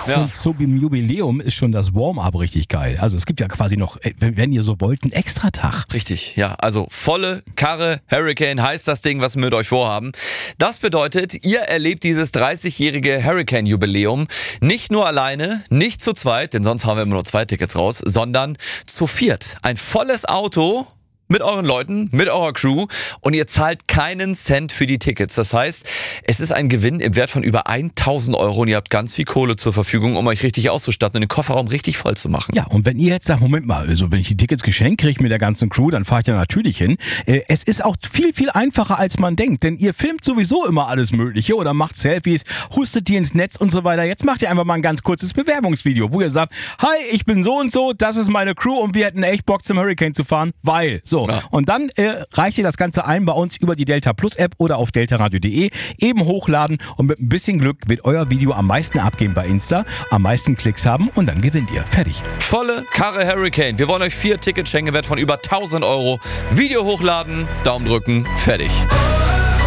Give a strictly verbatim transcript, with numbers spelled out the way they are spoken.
Ja. Und zum Jubiläum ist schon das Warm-up richtig geil. Also es gibt ja quasi noch, wenn, wenn ihr so wollt, einen Extratag. Richtig, ja. Also volle Karre Hurricane heißt das Ding, was wir mit euch vorhaben. Das bedeutet, ihr erlebt dieses dreißigjährige Hurricane-Jubiläum nicht nur alleine, nicht zu zweit, denn sonst haben wir immer nur zwei Tickets raus, sondern zu viert. Ein volles Auto mit euren Leuten, mit eurer Crew und ihr zahlt keinen Cent für die Tickets. Das heißt, es ist ein Gewinn im Wert von über tausend Euro und ihr habt ganz viel Kohle zur Verfügung, um euch richtig auszustatten und den Kofferraum richtig voll zu machen. Ja, und wenn ihr jetzt sagt, Moment mal, also wenn ich die Tickets geschenkt kriege mit der ganzen Crew, dann fahre ich da natürlich hin. Äh, es ist auch viel, viel einfacher, als man denkt, denn ihr filmt sowieso immer alles Mögliche oder macht Selfies, hustet die ins Netz und so weiter. Jetzt macht ihr einfach mal ein ganz kurzes Bewerbungsvideo, wo ihr sagt, hi, ich bin so und so, das ist meine Crew und wir hätten echt Bock zum Hurricane zu fahren, weil, so. Ja. Und dann äh, reicht ihr das Ganze ein bei uns über die Delta Plus App oder auf deltaradio punkt de, eben hochladen und mit ein bisschen Glück wird euer Video am meisten abgehen bei Insta, am meisten Klicks haben und dann gewinnt ihr. Fertig. Volle Karre Hurricane. Wir wollen euch vier Tickets schenken, Wert von über tausend Euro. Video hochladen, Daumen drücken, fertig.